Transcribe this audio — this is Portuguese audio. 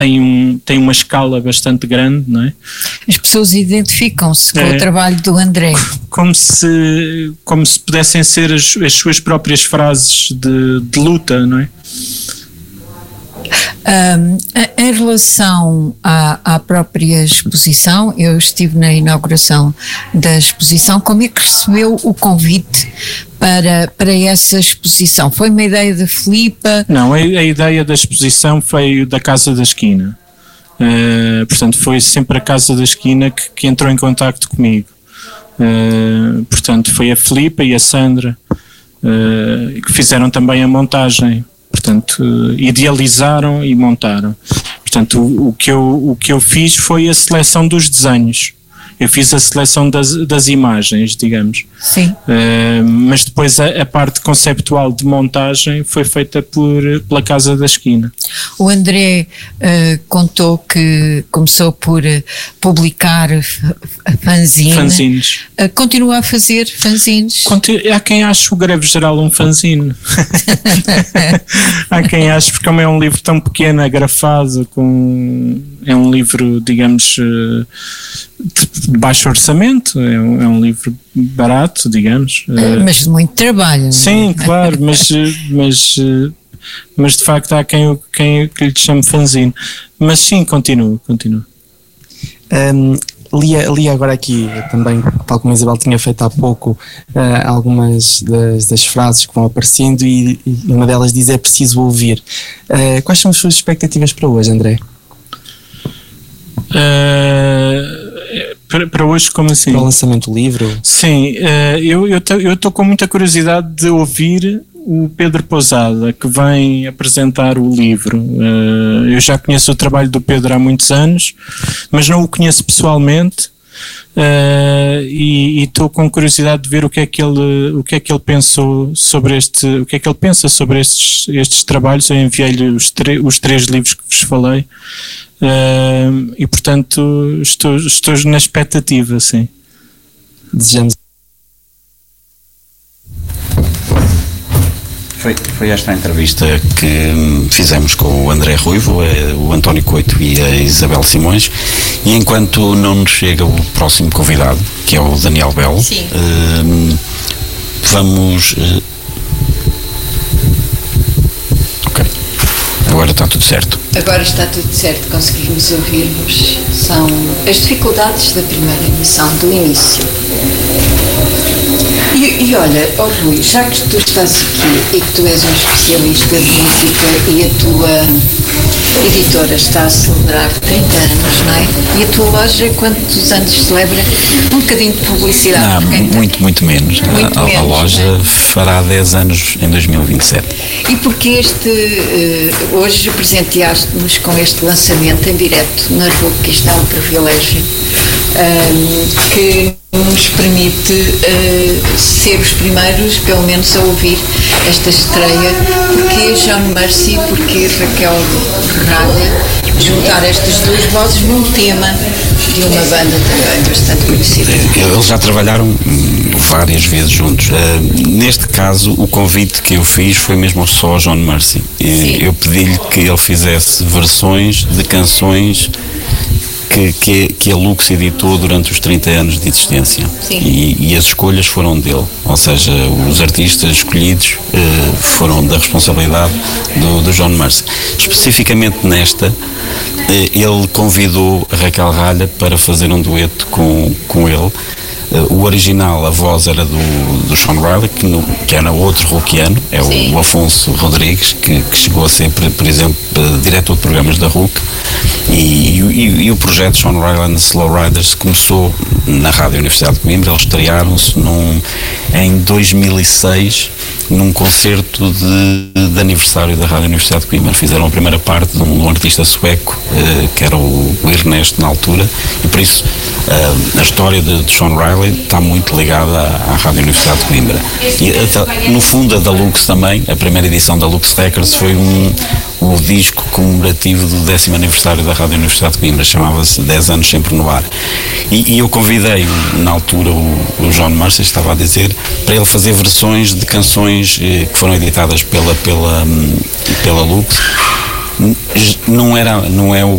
tem uma escala bastante grande, não é? As pessoas identificam-se com o trabalho do André. Como se pudessem ser as suas próprias frases de luta, não é? Em relação à própria exposição, eu estive na inauguração da exposição. Como é que recebeu o convite para essa exposição? Foi uma ideia da Filipa? Não, a ideia da exposição foi da Casa da Esquina. Portanto, foi sempre a Casa da Esquina que entrou em contacto comigo. Portanto, foi a Filipa e a Sandra que fizeram também a montagem. Portanto, idealizaram e montaram. Portanto, o que eu fiz foi a seleção dos desenhos. Eu fiz a seleção das imagens, digamos. Sim. Mas depois a parte conceptual de montagem foi feita pela Casa da Esquina. O André contou que começou por publicar fanzines. Continua a fazer fanzines? Há quem ache o Greve Geral um fanzine. Há quem ache, porque é um livro tão pequeno, agrafado, é um livro, digamos, de baixo orçamento, é um livro barato, digamos. Mas de muito trabalho. Sim, claro, mas de facto há quem lhe chame fanzine. Mas sim, continua. Li agora aqui também, tal como a Isabel tinha feito há pouco, algumas das frases que vão aparecendo e uma delas diz: é preciso ouvir. Quais são as suas expectativas para hoje, André? Para hoje, como assim? Para o lançamento do livro? Sim, eu estou com muita curiosidade de ouvir o Pedro Pousada, que vem apresentar o livro. Eu já conheço o trabalho do Pedro há muitos anos, mas não o conheço pessoalmente, e estou com curiosidade de ver o que é que ele pensou sobre o que é que ele pensa sobre estes trabalhos. Eu enviei-lhe os 3 livros que vos falei. E portanto estou na expectativa, sim. Desejamos. Foi esta a entrevista que fizemos com o André Ruivo, o António Coito e a Isabel Simões, e enquanto não nos chega o próximo convidado, que é o Daniel Belo, vamos... Ok, agora está tudo certo. Agora está tudo certo, conseguimos ouvir-vos. São as dificuldades da primeira emissão, do início. E olha, Rui, já que tu estás aqui e que tu és um especialista de música e a tua editora está a celebrar 30 anos, não é? E a tua loja, quantos anos celebra? Um bocadinho de publicidade. Muito menos. A loja, não é? fará 10 anos em 2027. E porque hoje presenteaste-nos com este lançamento em direto na RUC, que isto é um privilégio, que nos permite ser os primeiros, pelo menos, a ouvir esta estreia. Porque John Mercy, porque Raquel Raga, juntar estas duas vozes num tema de uma banda também bastante conhecida. Eles já trabalharam várias vezes juntos. Neste caso, o convite que eu fiz foi mesmo só ao John Mercy. Eu pedi-lhe que ele fizesse versões de canções que a Lux editou durante os 30 anos de existência. E as escolhas foram dele, ou seja, os artistas escolhidos foram da responsabilidade do John Mercy. Especificamente nesta, ele convidou a Raquel Ralha para fazer um dueto com ele. O original, a voz era do Sean Riley, que era outro rockiano, é o Afonso Rodrigues, que chegou a ser, por exemplo, diretor de programas da RUC, e o projeto Sean Riley and the Slow Riders começou na Rádio Universidade de Coimbra. Eles estrearam-se em 2006, num concerto de aniversário da Rádio Universidade de Coimbra. Fizeram a primeira parte de um artista sueco, que era o Ernesto na altura, e por isso a história de Sean Riley está muito ligada à Rádio Universidade de Coimbra. E no fundo a da Lux também, a primeira edição da Lux Records foi o disco comemorativo do 10º aniversário da Rádio Universidade de Coimbra, chamava-se 10 anos sempre no ar. E eu convidei na altura o John Mercy, estava a dizer, para ele fazer versões de canções que foram editadas pela Lux, não é